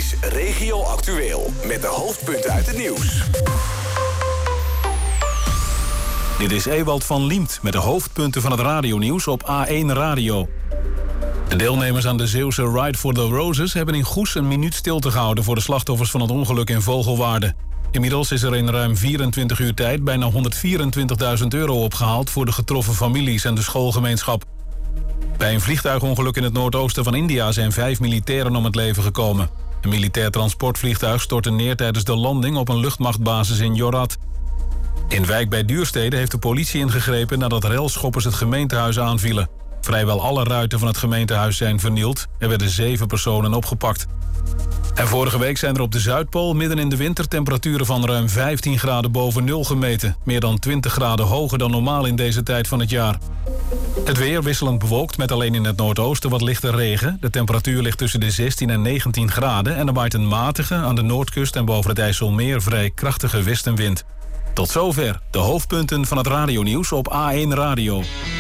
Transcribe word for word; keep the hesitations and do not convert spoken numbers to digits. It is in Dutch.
is Regio Actueel. Met de hoofdpunten uit het nieuws. Dit is Ewald van Liemt met de hoofdpunten van het radionieuws op A één Radio. De deelnemers aan de Zeeuwse Ride for the Roses hebben in Goes een minuut stilte gehouden voor de slachtoffers van het ongeluk in Vogelwaarde. Inmiddels is er in ruim vierentwintig uur tijd bijna honderdvierentwintigduizend euro opgehaald voor de getroffen families en de schoolgemeenschap. Bij een vliegtuigongeluk in het noordoosten van India zijn vijf militairen om het leven gekomen. Een militair transportvliegtuig stortte neer tijdens de landing op een luchtmachtbasis in Jorat. In Wijk bij Duurstede heeft de politie ingegrepen nadat railschoppers het gemeentehuis aanvielen. Vrijwel alle ruiten van het gemeentehuis zijn vernield. Er werden zeven personen opgepakt. En vorige week zijn er op de Zuidpool midden in de winter temperaturen van ruim vijftien graden boven nul gemeten. Meer dan twintig graden hoger dan normaal in deze tijd van het jaar. Het weer wisselend bewolkt met alleen in het noordoosten wat lichte regen. De temperatuur ligt tussen de zestien en negentien graden en er waait een matige aan de noordkust en boven het IJsselmeer vrij krachtige westenwind. Tot zover de hoofdpunten van het radionieuws op A één Radio.